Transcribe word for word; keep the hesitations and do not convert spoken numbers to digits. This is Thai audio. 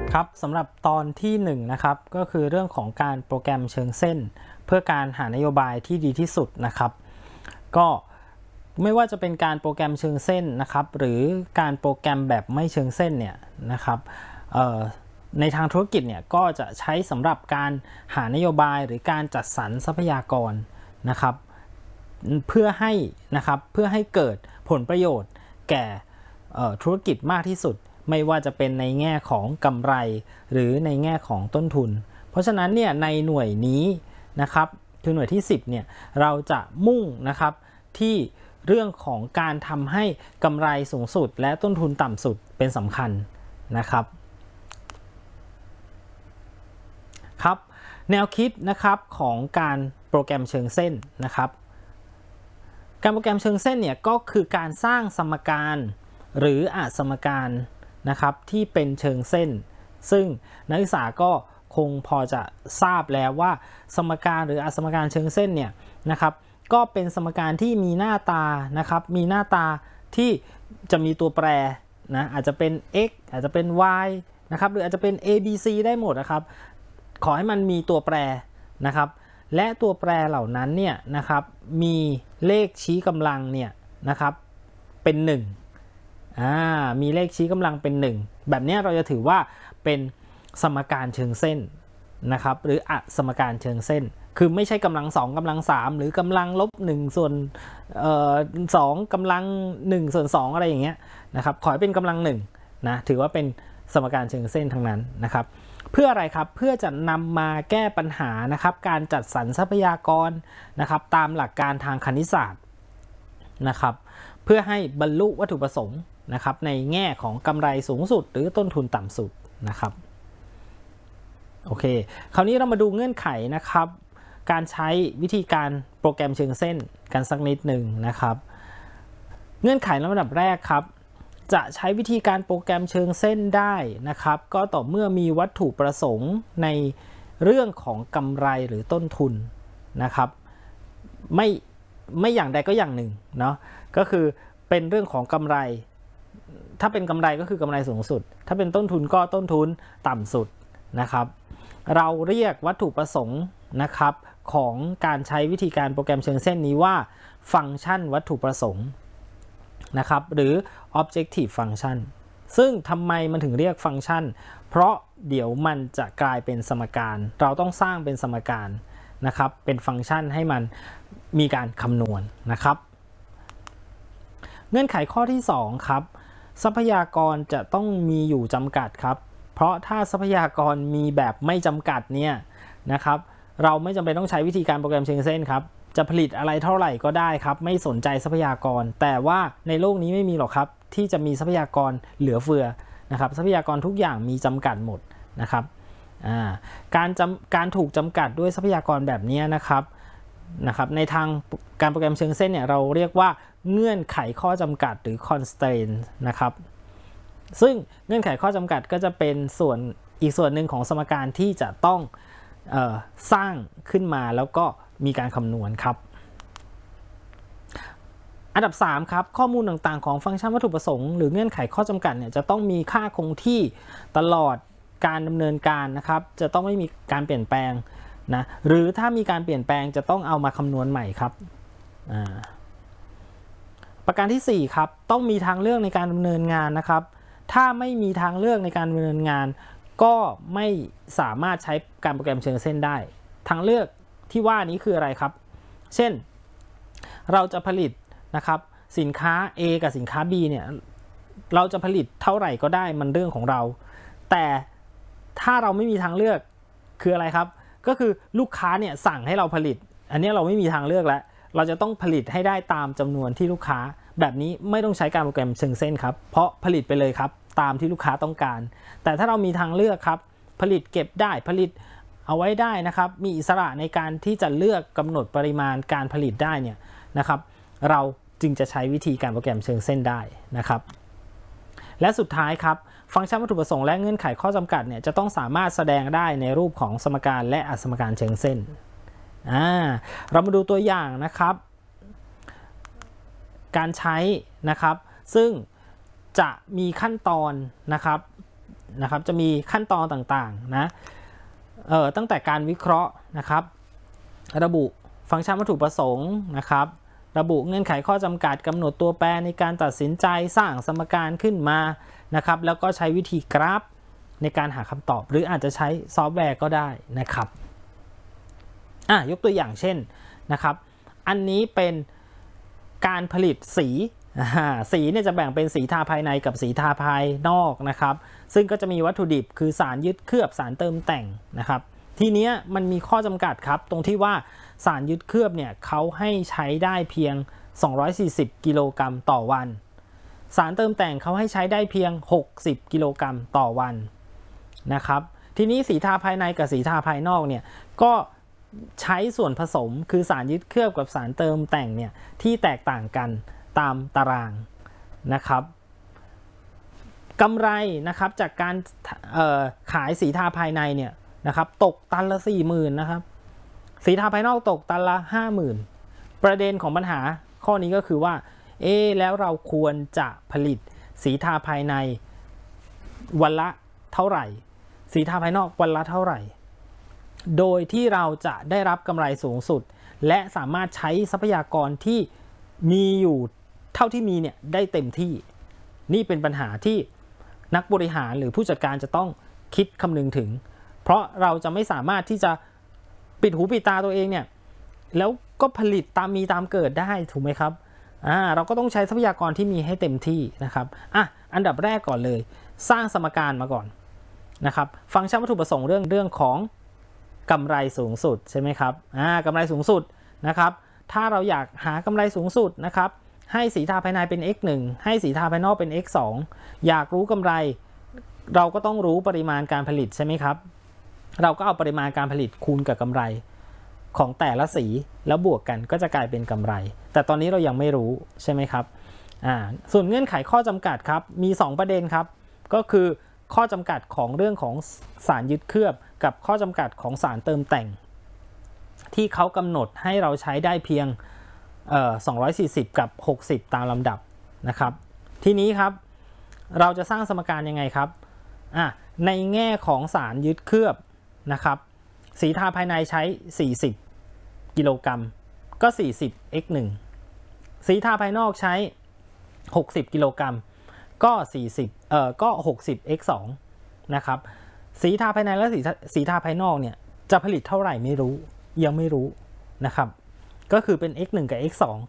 ครับสำหรับตอนที่หนึ่งนะครับก็คือเรื่องของการโปรแกรมเชิงเส้นเพื่อการหานโยบายที่ดีที่สุดนะครับก็ไม่ว่าจะเป็นการโปรแกรมเชิงเส้นนะครับหรือการโปรแกรมแบบไม่เชิงเส้นเนี่ยนะครับในทางธุรกิจเนี่ยก็จะใช้สำหรับการหานโยบายหรือการจัดสรรทรัพยากรนะครับเพื่อให้นะครับเพื่อให้เกิดผลประโยชน์แก่ธุรกิจมากที่สุดไม่ว่าจะเป็นในแง่ของกำไรหรือในแง่ของต้นทุนเพราะฉะนั้นเนี่ยในหน่วยนี้นะครับคือหน่วยที่สิบเนี่ยเราจะมุ่งนะครับที่เรื่องของการทำให้กำไรสูงสุดและต้นทุนต่ำสุดเป็นสำคัญนะครับครับแนวคิดนะครับของการโปรแกรมเชิงเส้นนะครับการโปรแกรมเชิงเส้นเนี่ยก็คือการสร้างสมการหรืออสมการนะครับที่เป็นเชิงเส้นซึ่งนักศึกษาก็คงพอจะทราบแล้วว่าสมการหรืออสมการเชิงเส้นเนี่ยนะครับก็เป็นสมการที่มีหน้าตานะครับมีหน้าตาที่จะมีตัวแปรนะอาจจะเป็น x อาจจะเป็น y นะครับหรืออาจจะเป็น a b c ได้หมดนะครับขอให้มันมีตัวแปรนะครับและตัวแปรเหล่านั้นเนี่ยนะครับมีเลขชี้กำลังเนี่ยนะครับเป็นหนึ่งอ่ามีเลขชี้กำลังเป็นหนึ่งแบบนี้เราจะถือว่าเป็นสมการเชิงเส้นนะครับหรืออสมการเชิงเส้นคือไม่ใช่กำลังสองกำลังสามหรือกำลังลบหนึ่งส่วนเอ่อสองกำลังหนึ่งส่วนสองอะไรอย่างเงี้ยนะครับขอให้เป็นกำลังหนึ่งนะถือว่าเป็นสมการเชิงเส้นทั้งนั้นนะครับเพื่ออะไรครับเพื่อจะนำมาแก้ปัญหานะครับการจัดสรรทรัพยากรนะครับตามหลักการทางคณิตศาสตร์นะครับเพื่อให้บรรลุวัตถุประสงค์นะครับในแง่ของกำไรสูงสุดหรือต้นทุนต่ำสุดนะครับโอเคคราวนี้เรามาดูเงื่อนไขนะครับการใช้วิธีการโปรแกรมเชิงเส้นกันสักนิดหนึ่งนะครับเงื่อนไขลำดับแรกครับจะใช้วิธีการโปรแกรมเชิงเส้นได้นะครับก็ต่อเมื่อมีวัตถุประสงค์ในเรื่องของกำไรหรือต้นทุนนะครับไม่ไม่อย่างใดก็อย่างหนึ่งเนาะก็คือเป็นเรื่องของกำไรถ้าเป็นกำไรก็คือกำไรสูงสุดถ้าเป็นต้นทุนก็ต้นทุนต่ำสุดนะครับเราเรียกวัตถุประสงค์นะครับของการใช้วิธีการโปรแกรมเชิงเส้นนี้ว่าฟังก์ชันวัตถุประสงค์นะครับหรือ objective function ซึ่งทำไมมันถึงเรียกฟังก์ชันเพราะเดี๋ยวมันจะกลายเป็นสมการเราต้องสร้างเป็นสมการนะครับเป็นฟังก์ชันให้มันมีการคำนวณนะครับเงื่อนไขข้อที่สองครับทรัพยากรจะต้องมีอยู่จำกัดครับเพราะถ้าทรัพยากรมีแบบไม่จำกัดเนี่ยนะครับเราไม่จำเป็นต้องใช้วิธีการโปรแกรมเชิงเส้นครับจะผลิตอะไรเท่าไหร่ก็ได้ครับไม่สนใจทรัพยากรแต่ว่าในโลกนี้ไม่มีหรอกครับที่จะมีทรัพยากรเหลือเฟือนะครับทรัพยากรทุกอย่างมีจำกัดหมดนะครับการจำการถูกจำกัดด้วยทรัพยากรแบบนี้นะครับนะครับในทางการโปรแกรมเชิงเส้นเนี่ยเราเรียกว่าเงื่อนไขข้อจำกัดหรือ constraint นะครับซึ่งเงื่อนไขข้อจำกัดก็จะเป็นส่วนอีกส่วนหนึ่งของสมการที่จะต้องเอ่อสร้างขึ้นมาแล้วก็มีการคำนวณครับอันดับสามครับข้อมูลต่างๆของฟังก์ชันวัตถุประสงค์หรือเงื่อนไขข้อจำกัดเนี่ยจะต้องมีค่าคงที่ตลอดการดำเนินการนะครับจะต้องไม่มีการเปลี่ยนแปลงนะหรือถ้ามีการเปลี่ยนแปลงจะต้องเอามาคำนวณใหม่ครับประการที่สี่ครับต้องมีทางเลือกในการดำเนินงานนะครับถ้าไม่มีทางเลือกในการดำเนินงานก็ไม่สามารถใช้การโปรแกรมเชิงเส้นได้ทางเลือกที่ว่านี้คืออะไรครับเช่นเราจะผลิตนะครับสินค้า A กับสินค้า B เนี่ยเราจะผลิตเท่าไหร่ก็ได้มันเรื่องของเราแต่ถ้าเราไม่มีทางเลือกคืออะไรครับก็คือลูกค้าเนี่ยสั่งให้เราผลิตอันนี้เราไม่มีทางเลือกแล้วเราจะต้องผลิตให้ได้ตามจำนวนที่ลูกค้าแบบนี้ไม่ต้องใช้การโปรแกรมเชิงเส้นครับเพราะผลิตไปเลยครับตามที่ลูกค้าต้องการแต่ถ้าเรามีทางเลือกครับผลิตเก็บได้ผลิตเอาไว้ได้นะครับมีอิสระในการที่จะเลือกกำหนดปริมาณการผลิตได้เนี่ยนะครับเราจึงจะใช้วิธีการโปรแกรมเชิงเส้นได้นะครับและสุดท้ายครับฟังก์ชันวัตถุประสงค์และเงื่อนไขข้อจำกัดเนี่ยจะต้องสามารถแสดงได้ในรูปของสมการและอสมการเชิงเส้นอ่าเรามาดูตัวอย่างนะครับการใช้นะครับซึ่งจะมีขั้นตอนนะครับนะครับจะมีขั้นตอนต่างๆนะเอ่อตั้งแต่การวิเคราะห์นะครับระบุฟังก์ชันวัตถุประสงค์นะครับระบุเงื่อนไขข้อจำกัดกำหนดตัวแปรในการตัดสินใจสร้างสมการขึ้นมานะครับแล้วก็ใช้วิธีกราฟในการหาคำตอบหรืออาจจะใช้ซอฟต์แวร์ก็ได้นะครับอ่ะยกตัวอย่างเช่นนะครับอันนี้เป็นการผลิตสีสีเนี่ยจะแบ่งเป็นสีทาภายในกับสีทาภายนอกนะครับซึ่งก็จะมีวัตถุดิบคือสารยึดเคลือบสารเติมแต่งนะครับทีเนี้ยมันมีข้อจำกัดครับตรงที่ว่าสารยึดเคลือบเนี่ยเขาให้ใช้ได้เพียงสองร้อยสี่สิบกิโลกรัมต่อวันสารเติมแต่งเขาให้ใช้ได้เพียงหกสิบกิโลกรัมต่อวันนะครับทีนี้สีทาภายในกับสีทาภายนอกเนี่ยก็ใช้ส่วนผสมคือสารยึดเคลือบกับสารเติมแต่งเนี่ยที่แตกต่างกันตามตารางนะครับกำไรนะครับจากการขายสีทาภายในเนี่ยนะครับตกตันละ สี่หมื่น นะครับสีทาภายนอกตกตันละ ห้าหมื่น ประเด็นของปัญหาข้อนี้ก็คือว่าเอ๊แล้วเราควรจะผลิตสีทาภายในวันละเท่าไหร่สีทาภายนอกวันละเท่าไหร่โดยที่เราจะได้รับกำไรสูงสุดและสามารถใช้ทรัพยากรที่มีอยู่เท่าที่มีเนี่ยได้เต็มที่นี่เป็นปัญหาที่นักบริหารหรือผู้จัดการจะต้องคิดคำนึงถึงเพราะเราจะไม่สามารถที่จะปิดหูปิดตาตัวเองเนี่ยแล้วก็ผลิตตามมีตามเกิดได้ถูกไหมครับอ่าเราก็ต้องใช้ทรัพยากรที่มีให้เต็มที่นะครับอ่ะอันดับแรกก่อนเลยสร้างสมการมาก่อนนะครับฟังก์ชันวัตถุประสงค์เรื่องเรื่องของกำไรสูงสุดใช่ไหมครับอ่ากำไรสูงสุดนะครับถ้าเราอยากหากำไรสูงสุดนะครับให้สีทาภายในเป็น x หนึ่ง ให้สีทาภายนอกเป็น x สอง อยากรู้กำไรเราก็ต้องรู้ปริมาณการผลิตใช่ไหมครับเราก็เอาปริมาณการผลิตคูณกับกำไรของแต่ละสีแล้วบวกกันก็จะกลายเป็นกำไรแต่ตอนนี้เรายังไม่รู้ใช่ไหมครับอ่าส่วนเงื่อนไขข้อจำกัดครับมีสองประเด็นครับก็คือข้อจำกัดของเรื่องของสารยึดเคลือบกับข้อจำกัดของสารเติมแต่งที่เขากำหนดให้เราใช้ได้เพียงเอ่อสองร้อยสี่สิบกับหกสิบตามลำดับนะครับทีนี้ครับเราจะสร้างสมการยังไงครับอ่ะในแง่ของสารยึดเคลือบนะครับสีทาภายในใช้สี่สิบกิโลกรัมก็ สี่สิบ x หนึ่ง สีทาภายนอกใช้หกสิบกิโลกรัมก็40เอ่อก็ หกสิบ x สอง นะครับสีทาภายในและสีสีทาภายนอกเนี่ยจะผลิตเท่าไหร่ไม่รู้ยังไม่รู้นะครับก็คือเป็น x หนึ่ง กับ x สอง